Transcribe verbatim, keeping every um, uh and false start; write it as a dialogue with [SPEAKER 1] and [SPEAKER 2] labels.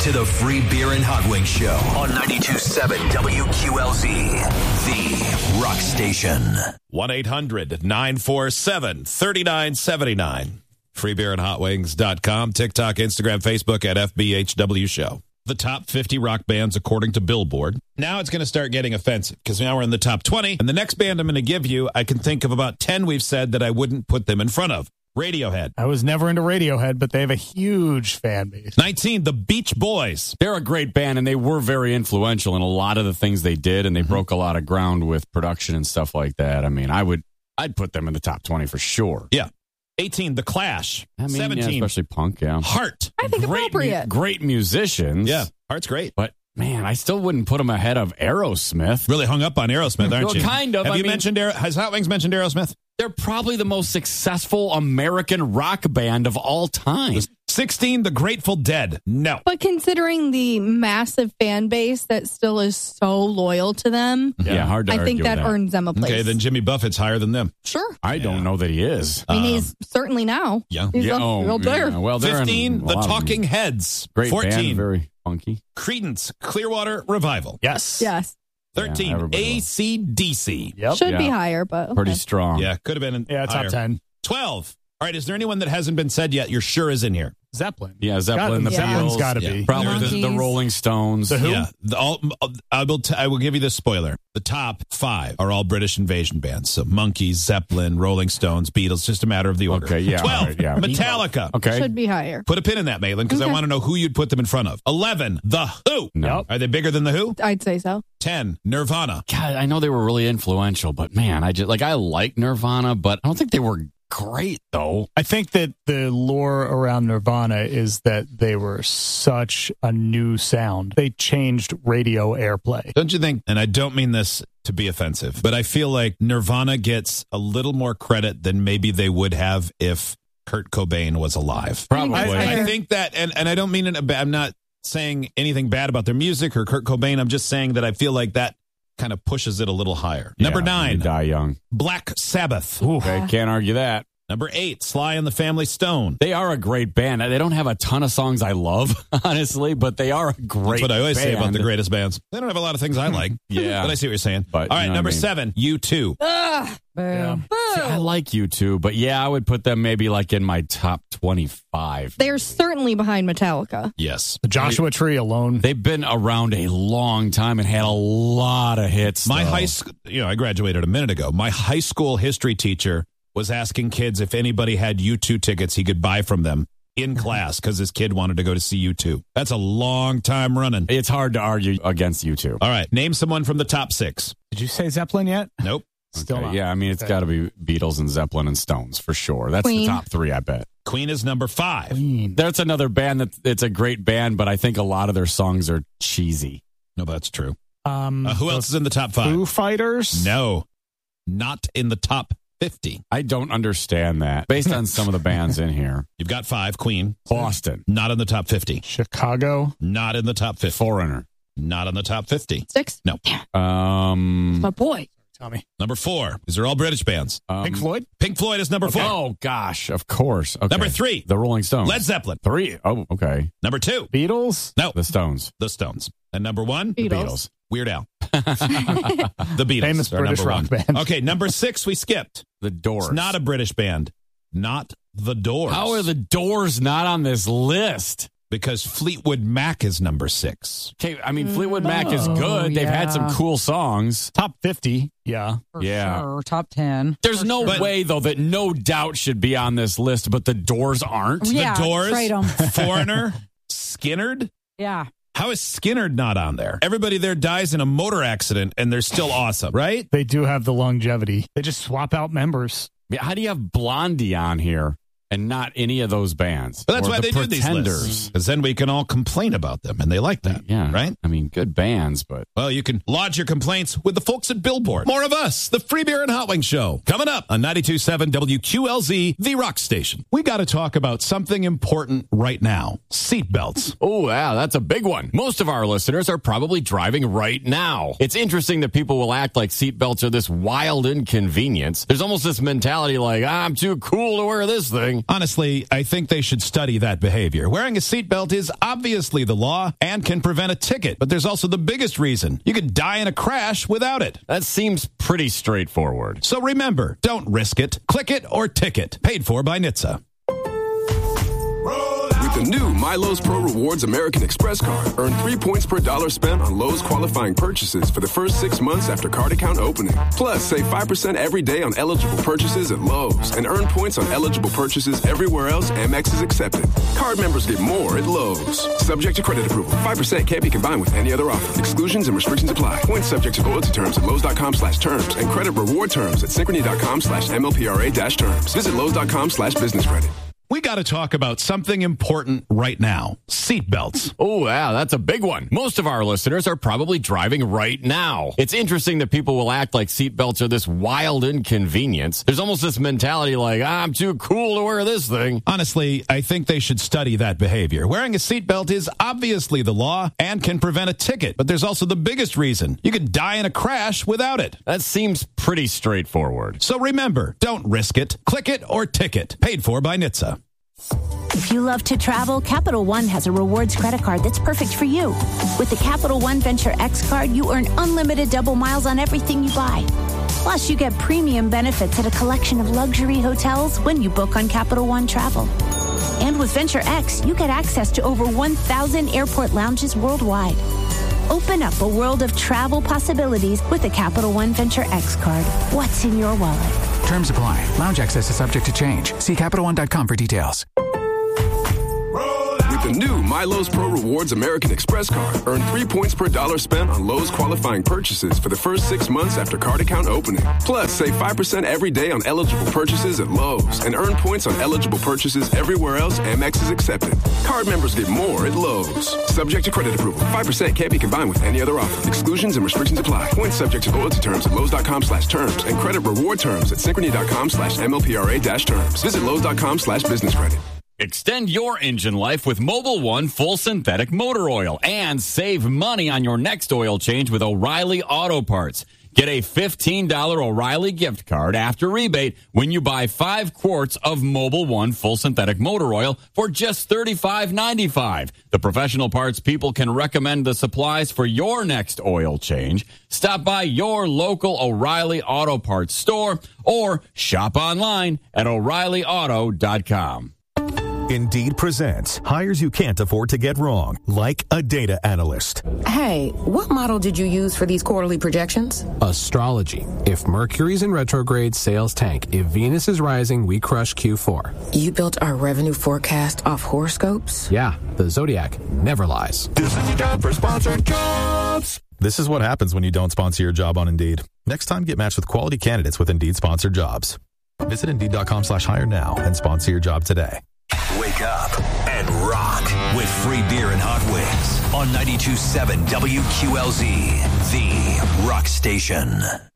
[SPEAKER 1] to the Free Beer and Hot Wings Show on ninety-two point seven W Q L Z, the rock station.
[SPEAKER 2] one eight hundred nine four seven three nine seven nine. free beer and hot wings dot com. TikTok, Instagram, Facebook at F B H W Show. The top fifty rock bands according to Billboard. Now it's going to start getting offensive because now we're in the top twenty. And the next band I'm going to give you, I can think of about ten we've said that I wouldn't put them in front of. Radiohead.
[SPEAKER 3] I was never into Radiohead, but they have a huge fan base.
[SPEAKER 2] nineteen, the Beach Boys.
[SPEAKER 4] They're a great band, and they were very influential in a lot of the things they did, and they mm-hmm. broke a lot of ground with production and stuff like that. I mean, I would, I'd put them in the top twenty for sure.
[SPEAKER 2] Yeah. eighteen, The Clash.
[SPEAKER 4] I mean,
[SPEAKER 2] seventeen,
[SPEAKER 4] yeah, especially punk, yeah.
[SPEAKER 2] Heart.
[SPEAKER 5] I think
[SPEAKER 4] great,
[SPEAKER 5] appropriate.
[SPEAKER 4] Great musicians.
[SPEAKER 2] Yeah, Heart's great.
[SPEAKER 4] But, man, I still wouldn't put them ahead of Aerosmith.
[SPEAKER 2] Really hung up on Aerosmith, aren't
[SPEAKER 4] well,
[SPEAKER 2] you?
[SPEAKER 4] Kind of.
[SPEAKER 2] Have
[SPEAKER 4] I
[SPEAKER 2] you
[SPEAKER 4] mean,
[SPEAKER 2] mentioned, Aer- has Hot Wings mentioned Aerosmith?
[SPEAKER 4] They're probably the most successful American rock band of all time.
[SPEAKER 2] sixteen, The Grateful Dead. No.
[SPEAKER 5] But considering the massive fan base that still is so loyal to them,
[SPEAKER 4] yeah, yeah hard to
[SPEAKER 5] I
[SPEAKER 4] argue
[SPEAKER 5] think that,
[SPEAKER 4] that
[SPEAKER 5] earns them a place.
[SPEAKER 2] Okay, then Jimmy Buffett's higher than them.
[SPEAKER 5] Sure.
[SPEAKER 4] I don't
[SPEAKER 2] yeah.
[SPEAKER 4] know that he is.
[SPEAKER 5] I mean,
[SPEAKER 2] um,
[SPEAKER 5] he's certainly now.
[SPEAKER 2] Yeah.
[SPEAKER 5] He's
[SPEAKER 4] yeah,
[SPEAKER 5] up,
[SPEAKER 4] oh,
[SPEAKER 5] up there.
[SPEAKER 4] Yeah. Well,
[SPEAKER 2] fifteen, The Talking Heads.
[SPEAKER 4] Great
[SPEAKER 2] fourteen,
[SPEAKER 4] band, very funky.
[SPEAKER 2] Creedence Clearwater Revival.
[SPEAKER 3] Yes.
[SPEAKER 5] Yes.
[SPEAKER 2] thirteen,
[SPEAKER 4] yeah,
[SPEAKER 2] A C D C.
[SPEAKER 3] Yep.
[SPEAKER 5] Should
[SPEAKER 4] yeah.
[SPEAKER 5] be higher, but okay.
[SPEAKER 4] Pretty strong.
[SPEAKER 2] Yeah, could have been in
[SPEAKER 3] Yeah,
[SPEAKER 2] higher.
[SPEAKER 3] top ten.
[SPEAKER 2] twelve. All right, is there anyone that hasn't been said yet you're sure is in here?
[SPEAKER 3] Zeppelin.
[SPEAKER 4] Yeah, Zeppelin,
[SPEAKER 3] Got,
[SPEAKER 4] the
[SPEAKER 3] Zeppelin's
[SPEAKER 4] Beatles.
[SPEAKER 3] got to
[SPEAKER 2] Yeah.
[SPEAKER 3] be.
[SPEAKER 4] Probably
[SPEAKER 5] The
[SPEAKER 4] the, the
[SPEAKER 5] Monkees.
[SPEAKER 4] Rolling Stones.
[SPEAKER 3] The Who?
[SPEAKER 2] Yeah, the, all, I will. T- I will give you the spoiler. The top five are all British invasion bands. So Monkees, Zeppelin, Rolling Stones, Beatles. Just a matter of the order.
[SPEAKER 4] Okay, yeah,
[SPEAKER 2] Twelve.
[SPEAKER 4] all right, yeah.
[SPEAKER 2] Metallica.
[SPEAKER 4] Okay.
[SPEAKER 5] Should be higher.
[SPEAKER 2] Put a pin in that, Maitland, because
[SPEAKER 5] Okay.
[SPEAKER 2] I want to know who you'd put them in front of. Eleven. The Who.
[SPEAKER 4] No.
[SPEAKER 3] Yep.
[SPEAKER 2] Are they bigger than the Who?
[SPEAKER 5] I'd say so.
[SPEAKER 2] Ten. Nirvana.
[SPEAKER 4] God, I know they were really influential, but man, I just like I like Nirvana, but I don't think they were great though.
[SPEAKER 3] I think that the lore around Nirvana is that they were such a new sound. They changed radio airplay.
[SPEAKER 2] Don't you think? And I don't mean this to be offensive, but I feel like Nirvana gets a little more credit than maybe they would have if Kurt Cobain was alive.
[SPEAKER 4] Probably.
[SPEAKER 2] I, I think that, and, and I don't mean it. I'm not saying anything bad about their music or Kurt Cobain. I'm just saying that I feel like that kind of pushes it a little higher.
[SPEAKER 4] Yeah,
[SPEAKER 2] Number
[SPEAKER 4] they
[SPEAKER 2] nine,
[SPEAKER 4] die young.
[SPEAKER 2] Black Sabbath.
[SPEAKER 4] Okay, can't argue that.
[SPEAKER 2] Number eight, Sly and the Family Stone.
[SPEAKER 4] They are a great band. They don't have a ton of songs I love, honestly, but they are a great
[SPEAKER 2] That's what I always
[SPEAKER 4] band.
[SPEAKER 2] say about the greatest bands. They don't have a lot of things I like.
[SPEAKER 4] Yeah.
[SPEAKER 2] But I see what you're saying.
[SPEAKER 4] But,
[SPEAKER 2] all right,
[SPEAKER 4] you know
[SPEAKER 2] number
[SPEAKER 4] what I mean.
[SPEAKER 2] seven, U two.
[SPEAKER 5] Ugh.
[SPEAKER 3] Yeah.
[SPEAKER 4] See, I like you too, but yeah, I would put them maybe like in my top twenty-five.
[SPEAKER 5] They're certainly behind Metallica.
[SPEAKER 2] Yes.
[SPEAKER 3] The Joshua Tree alone.
[SPEAKER 4] They've been around a long time and had a lot of hits.
[SPEAKER 2] My
[SPEAKER 4] though.
[SPEAKER 2] high school, you know, I graduated a minute ago. My high school history teacher was asking kids if anybody had U two tickets he could buy from them in class because his kid wanted to go to see U two. That's a long time running.
[SPEAKER 4] It's hard to argue against you two.
[SPEAKER 2] All right, name someone from the top six.
[SPEAKER 3] Did you say Zeppelin yet?
[SPEAKER 2] Nope.
[SPEAKER 3] Still
[SPEAKER 4] Okay,
[SPEAKER 3] not.
[SPEAKER 4] yeah, I mean, it's
[SPEAKER 3] Okay.
[SPEAKER 4] got to be Beatles and Zeppelin and Stones for sure. That's
[SPEAKER 5] Queen.
[SPEAKER 4] the top three, I bet.
[SPEAKER 2] Queen is number five.
[SPEAKER 3] Queen.
[SPEAKER 4] That's another band that it's a great band, but I think a lot of their songs are cheesy.
[SPEAKER 2] No, that's true.
[SPEAKER 3] Um,
[SPEAKER 2] Uh, who
[SPEAKER 3] the
[SPEAKER 2] else is in the top five?
[SPEAKER 3] Foo Fighters?
[SPEAKER 2] No, not in the top fifty.
[SPEAKER 4] I don't understand that based on some of the bands in here.
[SPEAKER 2] You've got five. Queen,
[SPEAKER 4] Boston,
[SPEAKER 2] not in the top fifty.
[SPEAKER 3] Chicago?
[SPEAKER 2] Not in the top fifty.
[SPEAKER 4] Foreigner,
[SPEAKER 2] Not in the top fifty.
[SPEAKER 5] Six?
[SPEAKER 2] No.
[SPEAKER 4] um,
[SPEAKER 5] My boy.
[SPEAKER 3] Tell me.
[SPEAKER 2] Number four. These are all British bands.
[SPEAKER 4] um,
[SPEAKER 3] Pink Floyd?
[SPEAKER 2] Pink Floyd is number four.
[SPEAKER 4] Oh gosh, of course. Okay.
[SPEAKER 2] Number three.
[SPEAKER 4] the Rolling Stones.
[SPEAKER 2] Led Zeppelin.
[SPEAKER 4] Three. Oh, okay.
[SPEAKER 2] Number two.
[SPEAKER 3] Beatles?
[SPEAKER 2] No,
[SPEAKER 4] The Stones.
[SPEAKER 2] the Stones. And number one,
[SPEAKER 5] Beatles.
[SPEAKER 4] Beatles.
[SPEAKER 2] Weird Al. The Beatles.
[SPEAKER 3] Famous
[SPEAKER 2] are
[SPEAKER 3] British
[SPEAKER 2] number
[SPEAKER 3] rock
[SPEAKER 2] one.
[SPEAKER 3] band.
[SPEAKER 2] Okay, number six we skipped.
[SPEAKER 4] The Doors.
[SPEAKER 2] It's not a British band. Not the Doors.
[SPEAKER 4] How are the Doors not on this list?
[SPEAKER 2] Because Fleetwood Mac is number six.
[SPEAKER 4] Okay, I mean Fleetwood Mac is
[SPEAKER 6] Oh,
[SPEAKER 4] good. They've had some
[SPEAKER 6] yeah.
[SPEAKER 4] cool songs.
[SPEAKER 3] Top fifty? Yeah.
[SPEAKER 6] For
[SPEAKER 4] Yeah.
[SPEAKER 6] sure. Top ten.
[SPEAKER 4] There's
[SPEAKER 6] For
[SPEAKER 4] no
[SPEAKER 6] sure.
[SPEAKER 4] way though that No Doubt should be on this list, but the Doors aren't.
[SPEAKER 6] Yeah,
[SPEAKER 2] the Doors,
[SPEAKER 6] trade 'em.
[SPEAKER 2] Foreigner, Skinnerd.
[SPEAKER 6] Yeah.
[SPEAKER 2] How is Skinnerd not on there? Everybody there dies in a motor accident and they're still awesome, right?
[SPEAKER 3] They do have the longevity. They just swap out members.
[SPEAKER 4] I mean, how do you have Blondie on here and not any of those bands?
[SPEAKER 2] But that's
[SPEAKER 4] Or
[SPEAKER 2] why
[SPEAKER 4] the
[SPEAKER 2] they do these
[SPEAKER 4] Pretenders?
[SPEAKER 2] lists. Because then we can all complain about them, and they like that.
[SPEAKER 4] Yeah,
[SPEAKER 2] Right?
[SPEAKER 4] I mean, good bands, but
[SPEAKER 2] Well, you can lodge your complaints with the folks at Billboard. More of us, the Free Beer and Hot Wings Show. Coming up on ninety-two point seven W Q L Z, the rock station. We got to talk about something important right now. Seatbelts.
[SPEAKER 4] oh yeah, that's a big one. Most of our listeners are probably driving right now. It's interesting that people will act like seatbelts are this wild inconvenience. There's almost this mentality like, I'm too cool to wear this thing. thing.
[SPEAKER 2] Honestly, I think they should study that behavior. Wearing a seatbelt is obviously the law and can prevent a ticket, but there's also the biggest reason. You could die in a crash without it.
[SPEAKER 4] That seems pretty straightforward.
[SPEAKER 2] So remember, don't risk it. Click it or ticket. Paid for by N H T S A.
[SPEAKER 6] With the new My Lowe's Pro Rewards American Express card, earn three points per dollar spent on Lowe's qualifying purchases for the first six months after card account opening. Plus, save five percent every day on eligible purchases at Lowe's and earn points on eligible purchases everywhere else Amex is accepted. Card members get more at Lowe's. Subject to credit approval. five percent can't be combined with any other offer. Exclusions and restrictions apply. Points subject to loyalty terms at Lowe's.com slash terms and credit reward terms at Synchrony.com slash MLPRA dash terms. Visit Lowe's.com slash business credit.
[SPEAKER 2] We got to talk about something important right now. Seatbelts.
[SPEAKER 4] Oh, yeah, that's a big one. Most of our listeners are probably driving right now. It's interesting that people will act like seatbelts are this wild inconvenience. There's almost this mentality like, ah, I'm too cool to wear this thing.
[SPEAKER 2] Honestly, I think they should study that behavior. Wearing a seatbelt is obviously the law and can prevent a ticket, but there's also the biggest reason. You could die in a crash without it.
[SPEAKER 4] That seems pretty straightforward.
[SPEAKER 2] So remember, don't risk it. Click it or ticket. Paid for by N H T S A.
[SPEAKER 7] If you love to travel, Capital One has a rewards credit card that's perfect for you. With the Capital One Venture X card, you earn unlimited double miles on everything you buy. Plus, you get premium benefits at a collection of luxury hotels when you book on Capital One Travel. And with Venture X, you get access to over one thousand airport lounges worldwide. Open up a world of travel possibilities with the Capital One Venture X card. What's in your wallet?
[SPEAKER 8] Terms apply. Lounge access is subject to change. See Capital One dot com for details.
[SPEAKER 6] With the new My Lowe's Pro Rewards American Express card, earn three points per dollar spent on Lowe's qualifying purchases for the first six months after card account opening. Plus, save five percent every day on eligible purchases at Lowe's and earn points on eligible purchases everywhere else Amex is accepted. Card members get more at Lowe's. Subject to credit approval. five percent can't be combined with any other offer. Exclusions and restrictions apply. Points subject to loyalty terms at Lowe's.com slash terms and credit reward terms at Synchrony.com slash MLPRA dash terms. Visit Lowe's.com slash business credit.
[SPEAKER 4] Extend your engine life with Mobil One Full Synthetic Motor Oil and save money on your next oil change with O'Reilly Auto Parts. Get a fifteen dollars O'Reilly gift card after rebate when you buy five quarts of Mobil One Full Synthetic Motor Oil for just thirty-five ninety-five. The professional parts people can recommend the supplies for your next oil change. Stop by your local O'Reilly Auto Parts store or shop online at O'Reilly Auto dot com.
[SPEAKER 1] Indeed presents hires you can't afford to get wrong, like a data analyst.
[SPEAKER 9] Hey, what model did you use for these quarterly projections?
[SPEAKER 10] Astrology. If Mercury's in retrograde, sales tank. If Venus is rising, we crush Q four.
[SPEAKER 9] You built our revenue forecast off horoscopes?
[SPEAKER 10] Yeah, the Zodiac never lies.
[SPEAKER 1] This is your job for sponsored jobs. This is what happens when you don't sponsor your job on Indeed. Next time, get matched with quality candidates with Indeed sponsored jobs. Visit Indeed.com slash hire now and sponsor your job today. Wake up and rock with free beer and hot wings on ninety-two point seven W Q L Z, the rock station.